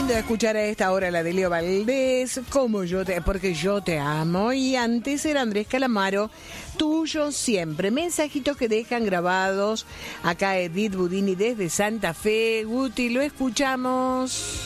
lindo escuchar a esta hora la de Leo Valdés, porque yo te amo. Y antes era Andrés Calamaro, tuyo siempre. Mensajitos que dejan grabados. Acá Edith Budini desde Santa Fe. Guti, lo escuchamos.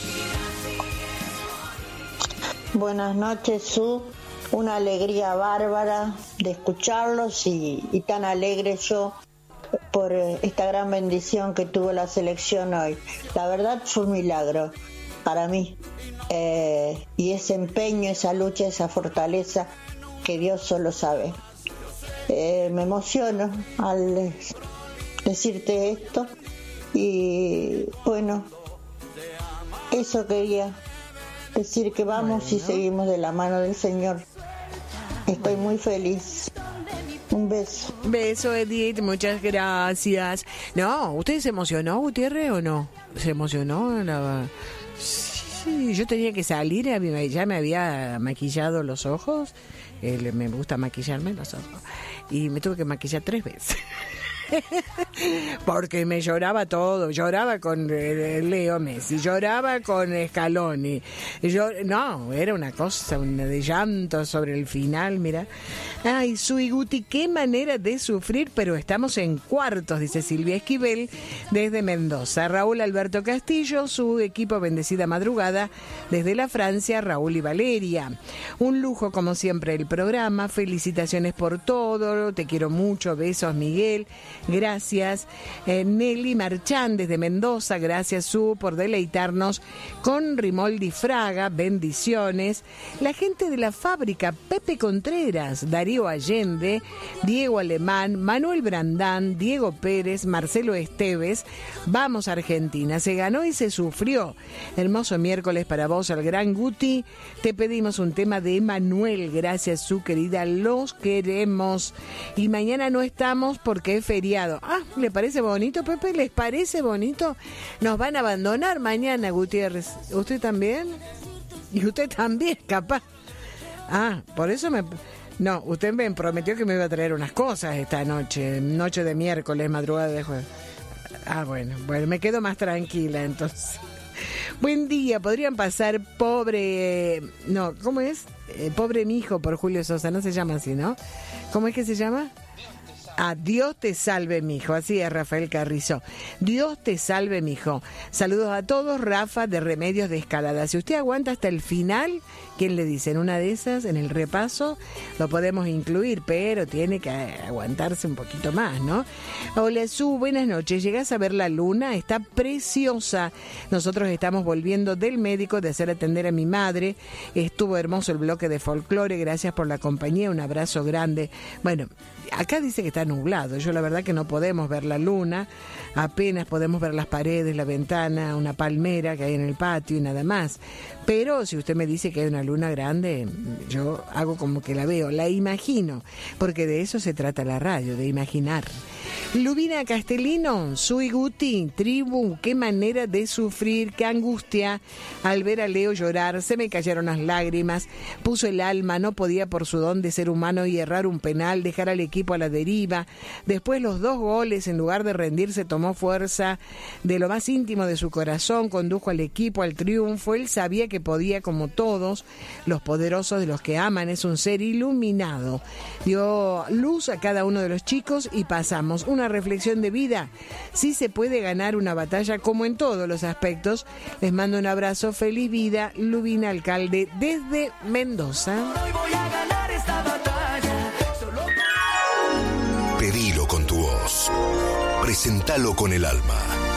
Buenas noches, Su. Una alegría bárbara de escucharlos y tan alegre yo por esta gran bendición que tuvo la selección hoy. La verdad fue un milagro para mí, y ese empeño, esa lucha, esa fortaleza que Dios solo sabe. Me emociono al decirte esto y bueno, eso quería decir, que vamos y seguimos de la mano del Señor. Estoy muy feliz. Un beso. Beso, Edith, muchas gracias. No, ¿usted se emocionó, Gutiérrez, o no? ¿Se emocionó? Sí, yo tenía que salir, ya me había maquillado los ojos. Me gusta maquillarme los ojos. Y me tuve que maquillar 3 veces. Porque me lloraba todo, lloraba con Leo Messi, lloraba con Scaloni, no, era una cosa de llanto sobre el final, mira. Ay, Sui Guti, qué manera de sufrir, pero estamos en cuartos, dice Silvia Esquivel desde Mendoza. Raúl Alberto Castillo, su equipo Bendecida Madrugada desde la Francia, Raúl y Valeria. Un lujo como siempre el programa, felicitaciones por todo, te quiero mucho, besos Miguel. Gracias. Nelly Marchán desde Mendoza, gracias Su por deleitarnos con Rimoldi Fraga, bendiciones. La gente de la fábrica, Pepe Contreras, Darío Allende, Diego Alemán, Manuel Brandán, Diego Pérez, Marcelo Esteves. Vamos Argentina, se ganó y se sufrió. Hermoso miércoles para vos, el gran Guti. Te pedimos un tema de Emanuel, gracias Su querida, los queremos. Y mañana no estamos porque es feriado. ¿Le parece bonito, Pepe? ¿Les parece bonito? Nos van a abandonar mañana, Gutiérrez. ¿Usted también? Y usted también, capaz. Por eso No, usted me prometió que me iba a traer unas cosas esta noche de miércoles, madrugada de jueves. Bueno, me quedo más tranquila entonces. Buen día, podrían pasar pobre... No, ¿cómo es? Pobre mi hijo por Julio Sosa, no se llama así, ¿no? ¿Cómo es que se llama? Dios te salve, mijo. Así es, Rafael Carrizo. Dios te salve, mijo. Saludos a todos, Rafa de Remedios de Escalada. Si usted aguanta hasta el final, ¿quién le dice? En una de esas, en el repaso, lo podemos incluir, pero tiene que aguantarse un poquito más, ¿no? Hola, Su, buenas noches. ¿Llegás a ver la luna? Está preciosa. Nosotros estamos volviendo del médico de hacer atender a mi madre. Estuvo hermoso el bloque de folclore. Gracias por la compañía. Un abrazo grande. Bueno, acá dice que está nublado. Yo la verdad que no podemos ver la luna, apenas podemos ver las paredes, la ventana, una palmera que hay en el patio y nada más. Pero si usted me dice que hay una luna grande, yo hago como que la veo, la imagino, porque de eso se trata la radio, de imaginar. Lubina Castellino, Sui Guti, tribu, qué manera de sufrir, qué angustia al ver a Leo llorar, se me cayeron las lágrimas, puso el alma, no podía por su don de ser humano y errar un penal, dejar al equipo a la deriva, después los 2 goles, en lugar de rendirse tomó fuerza de lo más íntimo de su corazón, condujo al equipo al triunfo, él sabía que podía como todos los poderosos de los que aman, es un ser iluminado, dio luz a cada uno de los chicos y pasamos una reflexión de vida. Sí se puede ganar una batalla como en todos los aspectos. Les mando un abrazo, feliz vida, Lubina Alcalde desde Mendoza. Hoy voy a ganar esta batalla. Pedilo con tu voz, presentalo con el alma.